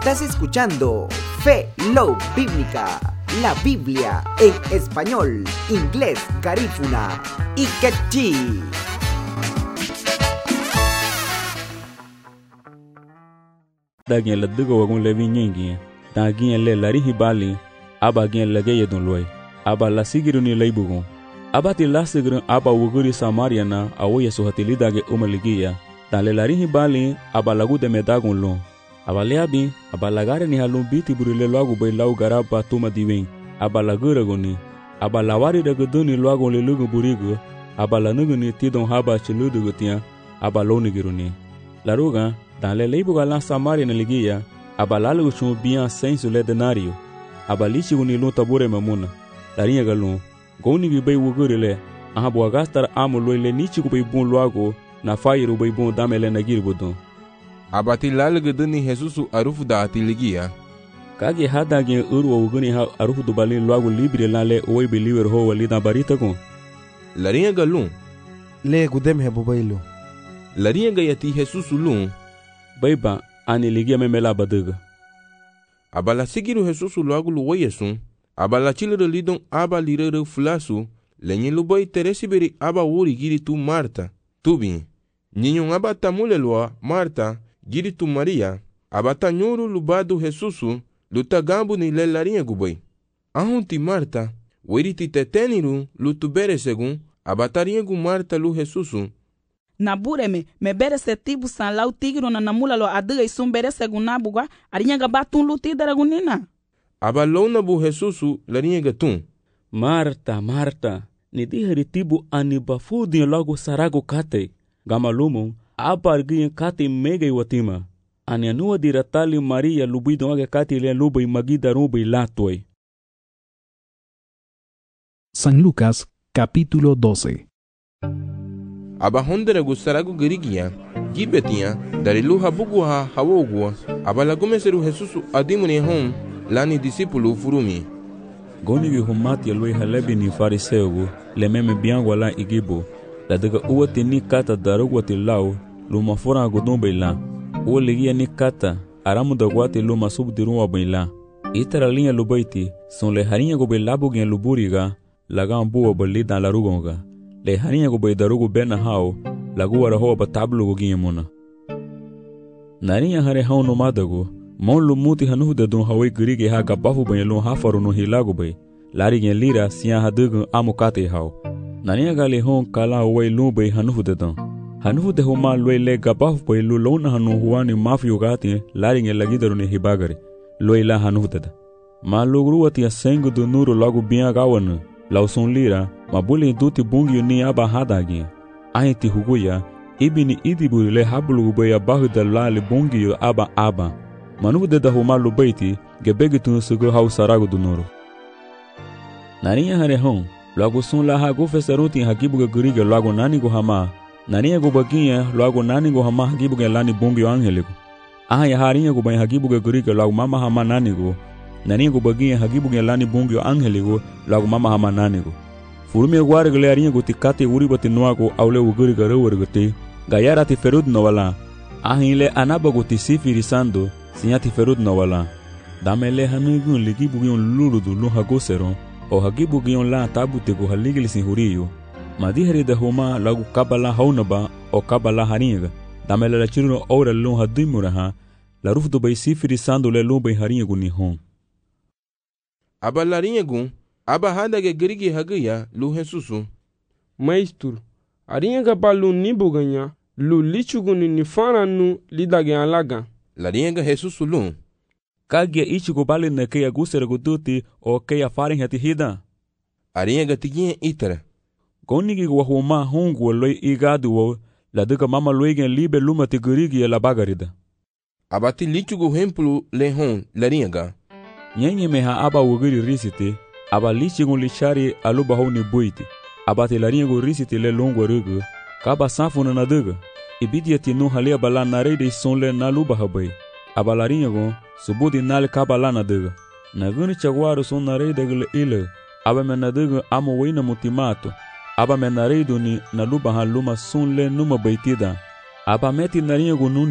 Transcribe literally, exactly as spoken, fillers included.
Estás escuchando Fe Love Bíblica, la Biblia en español, inglés, garífuna y quechí. Dagien la dugo wagun levi nyingi, dagien le lari hibali, aba gien lageye don loy, aba la sigiru ni leibugun, aba ti la sigiru aba wuguri Samariana awoye suhatili dage umaligia, dan le lari hibali aba lagu de medagun lon, aba le abi, aba lagare ni halun biti burile loagu bay lau garaba tuma diwing, aba lagura guni, aba lawari dagu duni loagu le lugu burigu, aba la nuguni tidon haba chiludu gutia, aba lonigiruni. Laruga, dan le leibuga la Samaria na ligia, aba lalu chun bian sensu le denario, aba lichi guni lun tabure mamuna, larinha galun, goni gi bay wuguri le, aha bua gastar amo loy le nichi ku bay bun loago, na fairu bay bun damele na girbudun. Aba ti lalu geduni Jesusu arufu da ati ligia. Kage hada gen urwa wuguni ha arufu du balin loago libre la le oi believer ho wali da barita kun. Larinha galun. Le gudem he bubailu. Larinha gayati Jesusu lun. Baiba ani ligia memela baduga. Aba la sigiru Jesusu loago lu wayesun. Aba la chilere lidon aba lirere fulasu. Lenye lubai teresi beri aba wuri giri tu Marta. Tubi. Ninyon aba tamule loa Marta giri tu Maria. Aba tanyuru lubadu Jesusu. Luta gambu ni le larinha gubai. Ahun ti Marta. Wiri ti teteniru lutu bere segun. Aba tarinha gu Marta lu Jesusu. Na bureme me bere se tibu san lau tigiro na namula lo adiga isum bere seguna buga arinya ga batun luti daragunina. Aba lona bu Jesusu larinha gatun. Marta, Marta, ni diheri tibu ani bafudi logo sarago kate. Gamalumo, aba argien kate mega iwatima. Ani anua diratali Maria lubido age kate le luba imagida rumba ilatoi. San Lucas, capítulo doce. Aba hondere gusaragu gerigia, gibetia, dari luha bugua hawogua, aba lagume seru Jesusu adimuni hon, lani disipulu furumi. Goni gi humati aloi halebi ni fariseugu, le meme biangwa la igibo, la daga uwati ni kata darugwati lau, luma fura gudumba ila, uwa ligia ni kata, aramu dagwati luma subdirunwa baila. Itara linha lubaiti, son le harinha gobe labu gen luburiga, laga ambuwa bali dan larugonga. Le harinha go bay darugo bena hao, lagu wara hoa ba tablo go giyemuna. Narinha hare hao no madago, mon lu muti hanuhu de dun hawe gerige ha gabafu bay lun hafaru no hilago bay, lari gen lira siya hadugun amukate hao. Narinha gale hon kala hawe lun bay hanuhu de dun. Hanuhu de homa lue le gabafu bay lu lona hanu huani mafi ugati, lari gen lagidaru ne hibagari, lue la hanuhu de da. Ma lugru ati asengu du nuru lagu biya gawanu, lau son lira, mabule duti bungi ni aba hadagi. Ahiti huguya, ibini idiburi le hablu gubaya bahu da lali bungi aba aba. Manu de da huma lubaiti, gebegi tun sugu hau saragu dunuru. Narinha hare hon, lagu son la hagu fesaruti hagibuga guriga lagu nani go hama. Narinha go baginha, lagu nani go hama hagibuga lani bungi angeligo. Aha ya harinha go baya hagibuga guriga lagu mama hama nani go. Narinha go baginha hagibuga lani bungi angeligo, lagu mama hama nani go. Furume guare gale arinha go tikate uri bati nuago aule uguri gare urgate. Gayara ti ferud no wala. Ahile anaba go ti sifiri sando, sinya ti ferud no wala. Damele hanugun ligibu yon luludu lo hagosero, o hagibu yon la tabu te go haligili sin huriyo. Madiheri de homa lagu kabala haunaba o kabala harinha. Damele la chiruno ora lo hadimuraha, la rufdo bay sifiri sando le lo bay harinha go ni hon. Aba larinha gun, aba hadage gerigi hagia lu Jesusu. Maestro, arinha gabalu nibu ganha, lu lichuguni ni faranu lidage alaga. Larinha Jesusu lu. Kagia ichigo bali na keya gusere guduti o keya farin hati hida. Arinha gatiginha itara. Gonigi go huma hongu loi igadu wo, la duka mama loigen libe lumati gerigi la bagarida. Abati lichugo hemplu le hon larinha ga. Nyenye meha aba wugiri risiti, aba lichigun lichari aluba honi buiti. Aba te larinha risiti le longo rugu, kaba sanfuna na duga. Ibidia ti no halia bala na reide son le na luba habai. Aba larinha subudi nal kaba la na duga. Na guni chagwaru son na reide gule ile, aba me na duga amo wina mutimato. Aba me na reidu ni na luba haluma son le numa baitida. Aba meti narinha nuni